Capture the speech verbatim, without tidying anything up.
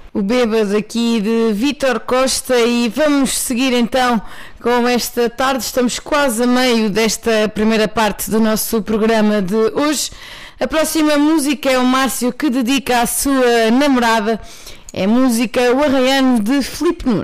O Bêbado aqui de Vítor Costa e vamos seguir então com esta tarde. Estamos quase a meio desta primeira parte do nosso programa de hoje. A próxima música é o Márcio que dedica à sua namorada. É música O Arraiano de Filipe Nunes.